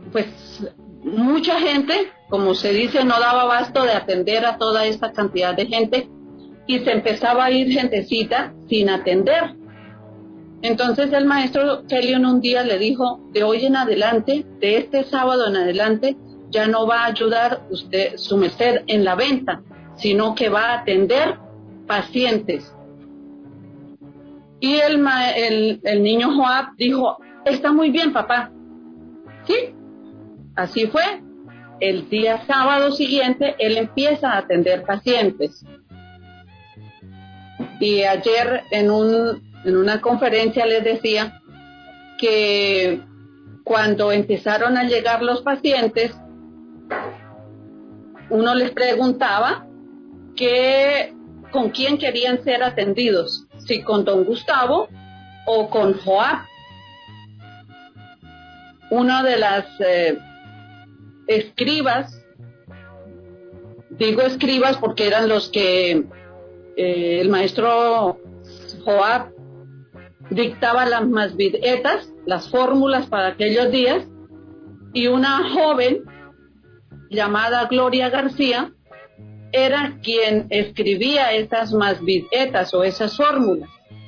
pues mucha gente, como se dice, no daba abasto de atender a toda esta cantidad de gente y se empezaba a ir gentecita sin atender. Entonces el maestro Kelion un día le dijo, de hoy en adelante, de este sábado en adelante, ya no va a ayudar usted, su merced, en la venta, sino que va a atender pacientes. Y el niño Joab dijo, está muy bien, papá. Sí, así fue. El día sábado siguiente, él empieza a atender pacientes. Y ayer en una conferencia les decía que cuando empezaron a llegar los pacientes, uno les preguntaba con quién querían ser atendidos, si con don Gustavo o con Joab. Una de las escribas, digo escribas porque eran los que el maestro Joab dictaba las masvidetas, las fórmulas para aquellos días, y una joven llamada Gloria García era quien escribía esas masvidetas o esas fórmulas.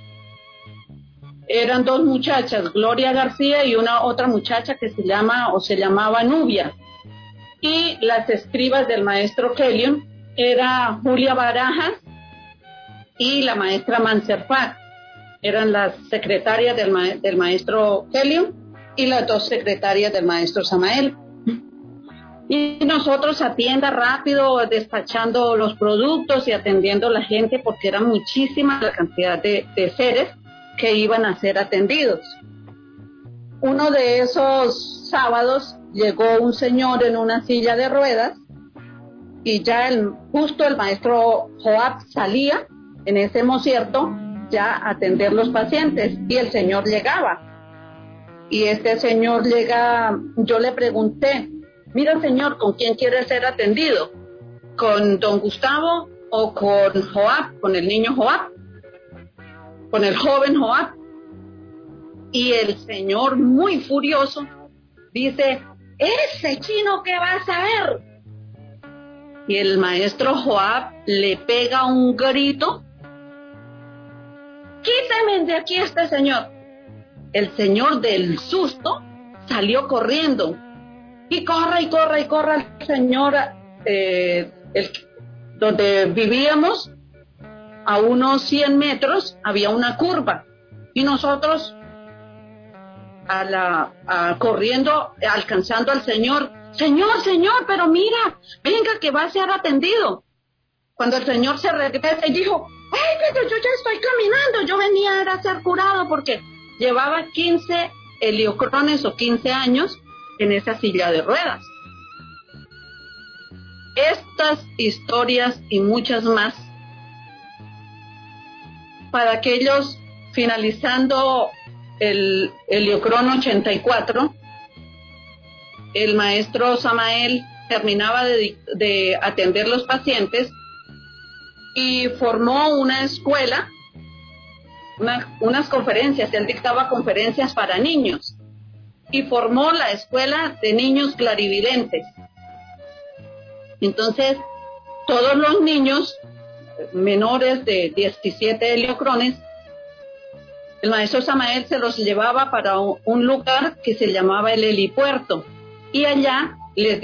Eran dos muchachas, Gloria García y una otra muchacha que se llamaba Nubia. Y las escribas del maestro Kelion era Julia Barajas y la maestra Manserfat. Eran las secretarias del maestro Kelion y las dos secretarias del maestro Samael. Y nosotros a tienda rápido, despachando los productos y atendiendo a la gente, porque era muchísima la cantidad de seres que iban a ser atendidos. Uno de esos sábados llegó un señor en una silla de ruedas y ya justo el maestro Joab salía en ese mocierto ya a atender los pacientes y el señor llegaba. Y este señor llega, yo le pregunté, mira señor, ¿con quién quiere ser atendido? ¿Con don Gustavo o con Joab, con el niño Joab? Con el joven Joab. Y el señor, muy furioso, dice, ¡ese chino que vas a ver! Y el maestro Joab le pega un grito, ¡quítame de aquí este señor! El señor del susto salió corriendo y corre el señor donde vivíamos. A unos 100 metros había una curva y nosotros corriendo, alcanzando al señor, señor, pero mira, venga que va a ser atendido. Cuando el señor se regresa y dijo, ¡ay, pero yo ya estoy caminando! Yo venía a ser curado porque llevaba 15 heliocrones o 15 años en esa silla de ruedas. Estas historias y muchas más para aquellos finalizando el heliocrón 84, el maestro Samael terminaba de atender los pacientes y formó una escuela, unas conferencias, él dictaba conferencias para niños y formó la escuela de niños clarividentes. Entonces, todos los niños menores de 17 heliocrones, el maestro Samael se los llevaba para un lugar que se llamaba el helipuerto y allá les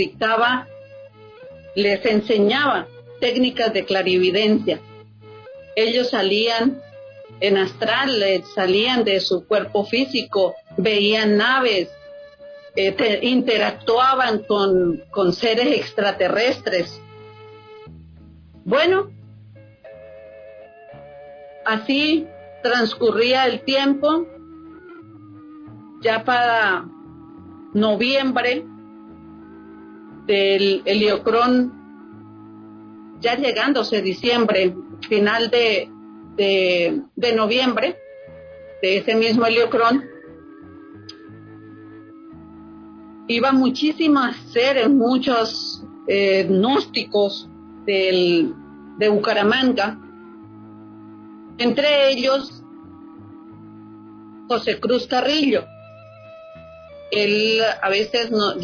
enseñaba técnicas de clarividencia. Ellos salían en astral, salían de su cuerpo físico, veían naves, interactuaban con seres extraterrestres. Bueno, así transcurría el tiempo. Ya para noviembre del heliocrón, ya llegándose diciembre, final de noviembre de ese mismo heliocrón, iban muchísimas seres, muchos gnósticos de Bucaramanga, entre ellos José Cruz Carrillo. Él a veces